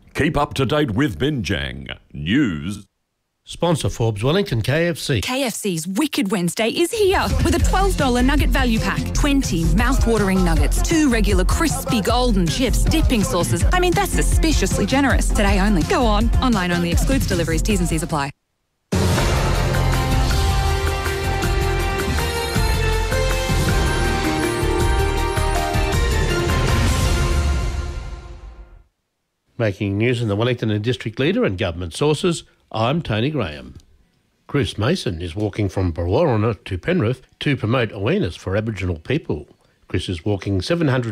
Keep up to date with Binjang News. Sponsor Forbes Wellington KFC. KFC's Wicked Wednesday is here with a $12 nugget value pack. 20 mouth-watering nuggets, 2 regular crispy golden chips, dipping sauces. I mean, that's suspiciously generous. Today only. Go on. Online only. Excludes deliveries. T's and C's apply. Making news in the Wellington and District Leader and government sources, I'm Tony Graham. Chris Mason is walking from Berowra to Penrith to promote awareness for Aboriginal people. Chris is walking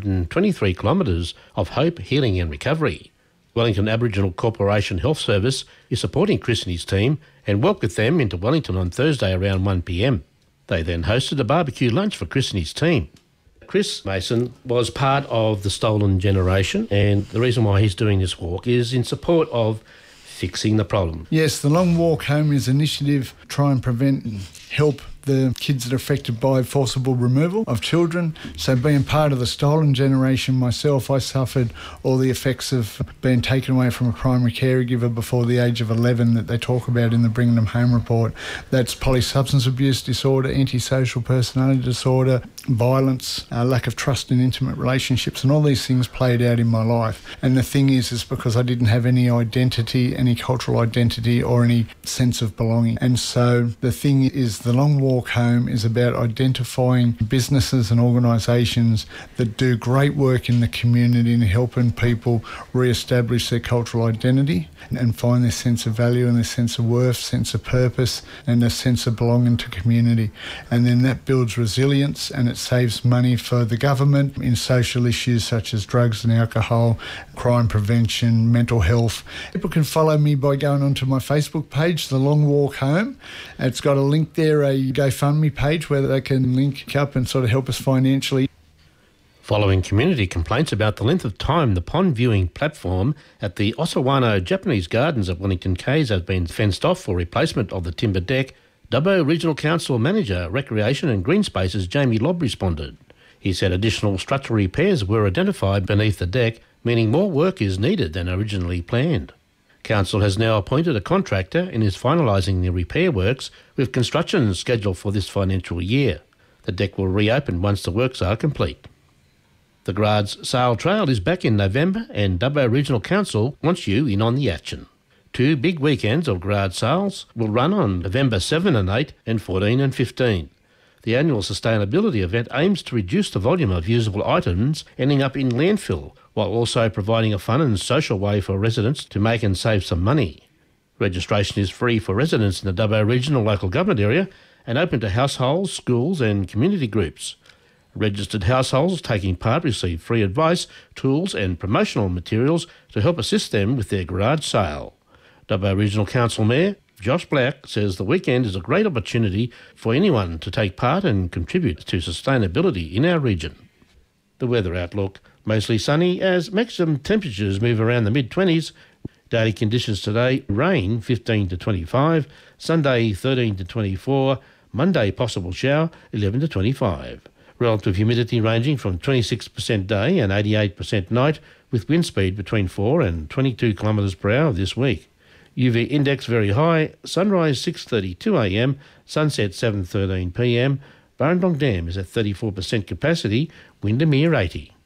723 kilometres of hope, healing and recovery. Wellington Aboriginal Corporation Health Service is supporting Chris and his team and welcomed them into Wellington on Thursday around 1 p.m. They then hosted a barbecue lunch for Chris and his team. Chris Mason was part of the Stolen Generation, and the reason why he's doing this walk is in support of fixing the problem. Yes, the Long Walk Home is an initiative to try and prevent and help the kids that are affected by forcible removal of children. So being part of the Stolen Generation myself, I suffered all the effects of being taken away from a primary caregiver before the age of 11 that they talk about in the Bringing Them Home report. That's polysubstance abuse disorder, antisocial personality disorder, violence, lack of trust in intimate relationships, and all these things played out in my life. And the thing is because I didn't have any identity, any cultural identity or any sense of belonging. And so the thing is, the Long Walk Home is about identifying businesses and organisations that do great work in the community and helping people re-establish their cultural identity and find their sense of value and their sense of worth, sense of purpose and a sense of belonging to community. And then that builds resilience and it saves money for the government in social issues such as drugs and alcohol, crime prevention, mental health. People can follow me by going onto my Facebook page, The Long Walk Home. It's got a link there, a GoFundMe page where they can link up and sort of help us financially. Following community complaints about the length of time the pond viewing platform at the Osawano Japanese Gardens at Wellington Quays has been fenced off for replacement of the timber deck, Dubbo Regional Council Manager, Recreation and Green Spaces Jamie Lobb responded. He said additional structural repairs were identified beneath the deck, meaning more work is needed than originally planned. Council has now appointed a contractor and is finalising the repair works, with construction scheduled for this financial year. The deck will reopen once the works are complete. The Grads Sail Trail is back in November and Dubbo Regional Council wants you in on the action. 2 big weekends of Grad Sails will run on November 7 and 8 and 14 and 15. The annual sustainability event aims to reduce the volume of usable items ending up in landfill, while also providing a fun and social way for residents to make and save some money. Registration is free for residents in the Dubbo Regional Local Government area and open to households, schools and community groups. Registered households taking part receive free advice, tools and promotional materials to help assist them with their garage sale. Dubbo Regional Council Mayor Josh Black says the weekend is a great opportunity for anyone to take part and contribute to sustainability in our region. The weather outlook: mostly sunny as maximum temperatures move around the mid-20s. Daily conditions today: rain 15 to 25, Sunday 13 to 24, Monday possible shower 11 to 25. Relative humidity ranging from 26% day and 88% night, with wind speed between 4 and 22 kilometres per hour this week. UV index very high, sunrise 6:32 a.m, sunset 7:13 p.m. Burrendong Dam is at 34% capacity, Windermere 80.